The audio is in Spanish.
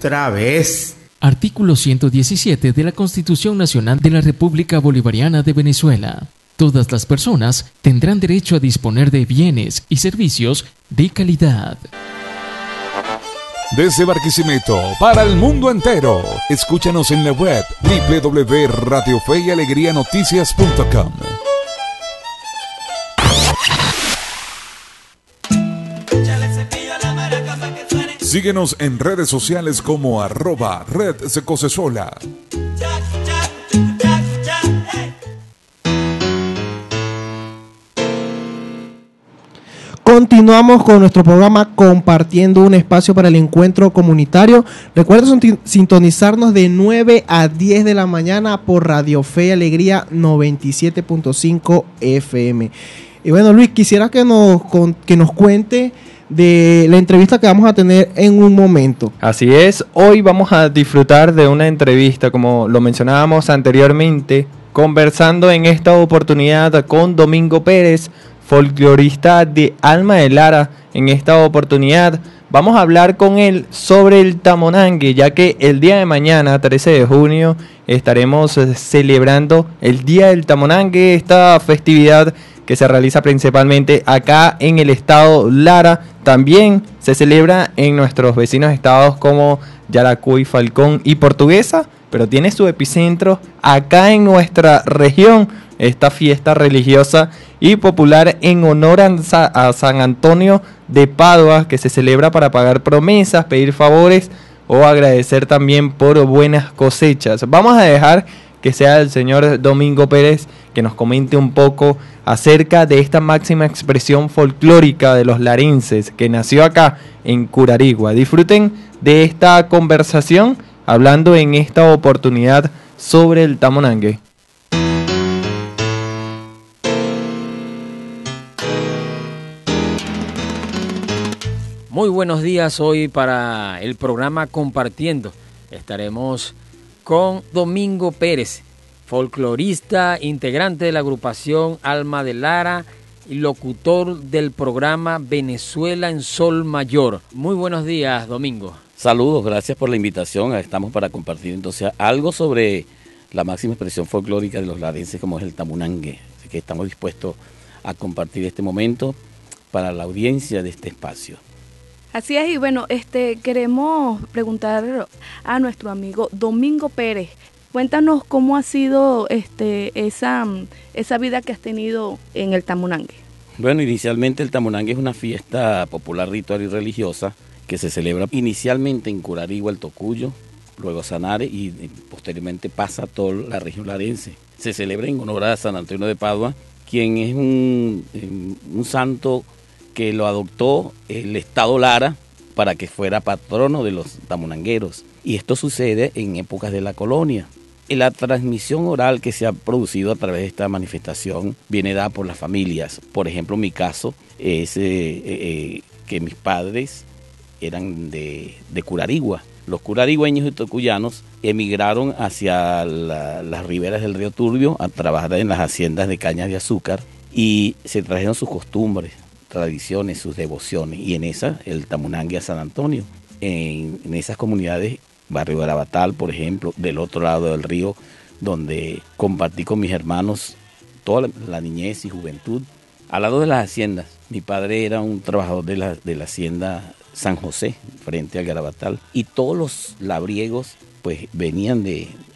otra vez. Artículo 117 de la Constitución Nacional de la República Bolivariana de Venezuela. Todas las personas tendrán derecho a disponer de bienes y servicios de calidad. Desde Barquisimeto para el mundo entero. Escúchanos en la web www.radiofeyalegrianoticias.com. Síguenos en redes sociales como @redsecosesola. Continuamos con nuestro programa compartiendo un espacio para el encuentro comunitario. Recuerda sintonizarnos de 9 a 10 de la mañana por Radio Fe y Alegría 97.5 FM. Y bueno, Luis, quisiera que nos cuente de la entrevista que vamos a tener en un momento. Así es, hoy vamos a disfrutar de una entrevista, como lo mencionábamos anteriormente, conversando en esta oportunidad con Domingo Pérez, folclorista de Alma de Lara. En esta oportunidad vamos a hablar con él sobre el tamonangue, ya que el día de mañana, 13 de junio, estaremos celebrando el Día del Tamonangue, esta festividad que se realiza principalmente acá en el estado Lara. También se celebra en nuestros vecinos estados como Yaracuy, Falcón y Portuguesa, pero tiene su epicentro acá en nuestra región, esta fiesta religiosa y popular en honor a San Antonio de Padua, que se celebra para pagar promesas, pedir favores o agradecer también por buenas cosechas. Vamos a dejar que sea el señor Domingo Pérez que nos comente un poco acerca de esta máxima expresión folclórica de los larenses que nació acá en Curarigua. Disfruten de esta conversación hablando en esta oportunidad sobre el tamonangue. Muy buenos días, hoy para el programa Compartiendo estaremos con Domingo Pérez, folclorista, integrante de la agrupación Alma de Lara y locutor del programa Venezuela en Sol Mayor. Muy buenos días, Domingo. Saludos, gracias por la invitación. Estamos para compartir entonces algo sobre la máxima expresión folclórica de los larenses como es el tamunangue. Así que estamos dispuestos a compartir este momento para la audiencia de este espacio. Así es, y bueno, queremos preguntar a nuestro amigo Domingo Pérez. Cuéntanos cómo ha sido esa vida que has tenido en el tamunangue. Bueno, inicialmente el tamunangue es una fiesta popular, ritual y religiosa que se celebra inicialmente en Curarigua, el Tocuyo, luego Sanare y posteriormente pasa a toda la región larense. Se celebra en honor a San Antonio de Padua, quien es un santo que lo adoptó el estado Lara para que fuera patrono de los tamunangueros. Y esto sucede en épocas de la colonia. Y la transmisión oral que se ha producido a través de esta manifestación viene dada por las familias. Por ejemplo, mi caso es que mis padres eran de Curarigua. Los curarigüeños y tocuyanos emigraron hacia las riberas del río Turbio a trabajar en las haciendas de caña de azúcar y se trajeron sus costumbres, tradiciones, sus devociones, y en esa el tamunangue a San Antonio. En esas comunidades, Barrio Garabatal, por ejemplo, del otro lado del río, donde compartí con mis hermanos toda la niñez y juventud, al lado de las haciendas. Mi padre era un trabajador de la hacienda San José, frente al Garabatal, y todos los labriegos pues venían de